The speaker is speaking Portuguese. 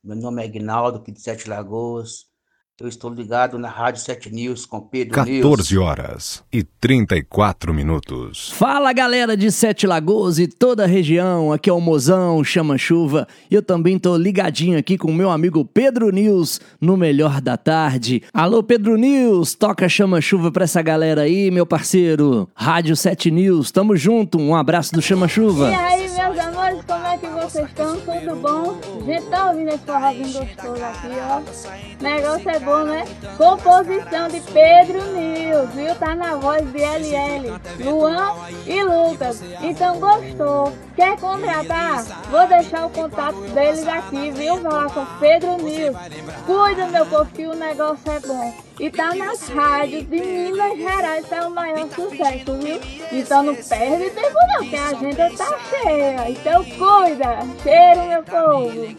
Meu nome é Ignaldo, aqui de Sete Lagoas. Eu estou ligado na Rádio 7 News com Pedro 14 News. horas e 34 minutos. Fala galera de Sete Lagoas e toda a região, aqui é o Mozão, Chama-Chuva, e eu também tô ligadinho aqui com o meu amigo Pedro News no Melhor da Tarde. Alô Pedro News, toca Chama-Chuva pra essa galera aí, meu parceiro. Rádio 7 News, tamo junto, um abraço do Chama-Chuva. E aí, meus amores, como é que vocês estão? Tudo bom? A gente tá ouvindo esse forrozinho gostoso aqui, ó. Negócio é bom, né? Composição de Pedro News, viu? Tá na voz de LL, Luan e Lucas. Então gostou? Quer contratar? Vou deixar o contato deles aqui, viu? Vai lá com Pedro News. Cuida, meu povo, que o negócio é bom. E tá nas rádios de Minas Gerais, tá o maior sucesso, viu? Então não perde tempo não, que a agenda tá cheia. Então cuida. Cheiro, meu povo.